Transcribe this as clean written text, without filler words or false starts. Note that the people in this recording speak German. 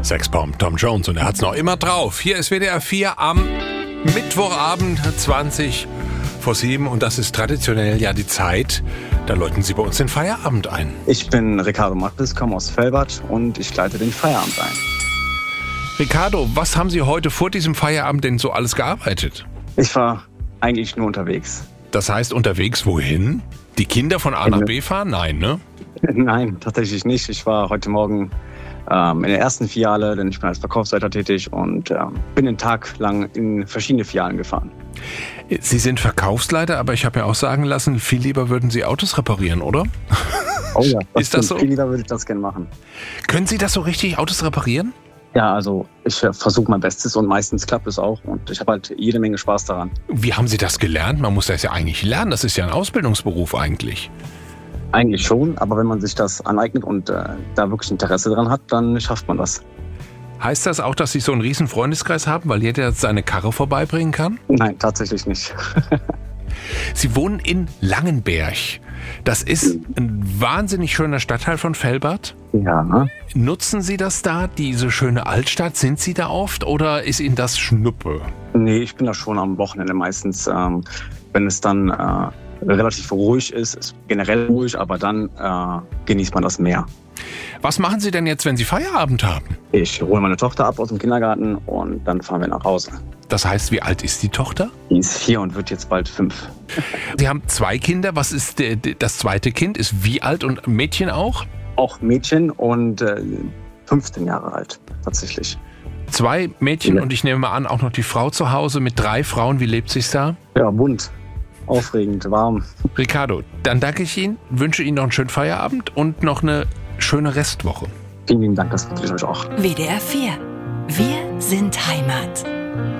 Sexbomb Tom Jones und er hat's noch immer drauf. Hier ist WDR 4 am Mittwochabend 6:20 und das ist traditionell ja die Zeit, da läuten Sie bei uns den Feierabend ein. Ich bin Ricardo Mattes, komme aus Velbert und ich leite den Feierabend ein. Ricardo, was haben Sie heute vor diesem Feierabend denn so alles gearbeitet? Ich war eigentlich nur unterwegs. Das heißt unterwegs wohin? Die Kinder von A nach B fahren? Nein, ne? Nein, tatsächlich nicht. Ich war heute Morgen in der ersten Filiale, denn ich bin als Verkaufsleiter tätig und bin den Tag lang in verschiedene Filialen gefahren. Sie sind Verkaufsleiter, aber ich habe mir auch sagen lassen, viel lieber würden Sie Autos reparieren, oder? Oh ja, ist das so? Viel lieber würde ich das gerne machen. Können Sie das so richtig, Autos reparieren? Ja, also ich versuche mein Bestes und meistens klappt es auch und ich habe halt jede Menge Spaß daran. Wie haben Sie das gelernt? Man muss das ja eigentlich lernen, das ist ja ein Ausbildungsberuf eigentlich. Eigentlich schon, aber wenn man sich das aneignet und da wirklich Interesse dran hat, dann schafft man das. Heißt das auch, dass Sie so einen riesen Freundeskreis haben, weil jeder seine Karre vorbeibringen kann? Nein, tatsächlich nicht. Sie wohnen in Langenberg. Das ist ein wahnsinnig schöner Stadtteil von Velbert. Ja, ne? Nutzen Sie das da, diese schöne Altstadt? Sind Sie da oft oder ist Ihnen das Schnuppe? Nee, ich bin da schon am Wochenende meistens, wenn es dann relativ ruhig ist generell ruhig, aber dann genießt man das mehr. Was machen Sie denn jetzt, wenn Sie Feierabend haben? Ich hole meine Tochter ab aus dem Kindergarten und dann fahren wir nach Hause. Das heißt, wie alt ist die Tochter? Die ist 4 und wird jetzt bald 5. Sie haben 2 Kinder. Was ist das zweite Kind? Ist wie alt und Mädchen auch? Auch Mädchen und 15 Jahre alt, tatsächlich. 2 Mädchen Ja. Und ich nehme mal an, auch noch die Frau zu Hause mit 3 Frauen. Wie lebt sich's da? Ja, bunt, aufregend, warm. Ricardo, dann danke ich Ihnen, wünsche Ihnen noch einen schönen Feierabend und noch eine schöne Restwoche. Vielen lieben Dank, das wünsche ich euch auch. WDR 4. Wir sind Heimat.